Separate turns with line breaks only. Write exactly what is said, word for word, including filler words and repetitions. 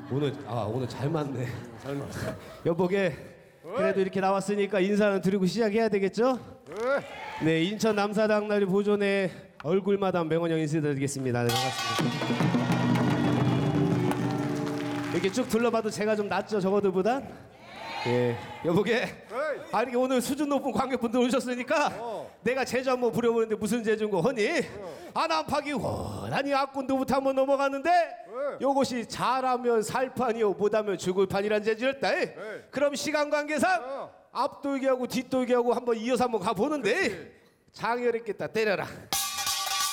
오늘 아 오늘 잘 맞네.
잘 맞아.
여보게 그래도 이렇게 나왔으니까 인사는 드리고 시작해야 되겠죠? 네, 인천 남사당 나리 보존의 얼굴마담 명원영 인사드리겠습니다. 네, 반갑습니다. 이렇게 쭉 둘러봐도 제가 좀 낫죠, 저거들보단? 예, 여보게 아니 오늘 수준 높은 관객분들 오셨으니까
어.
내가 제주 한번 부려보는데 무슨 제주인 거 허니? 안암파기 원하니 악군도부터 한번 넘어갔는데 요것이 잘하면 살판이요 못하면 죽을 판이란 제주였다. 그럼 시간 관계상
어.
앞돌기하고 뒷돌기하고 한번 이어서 한번 가보는데 장렬했겠다. 때려라.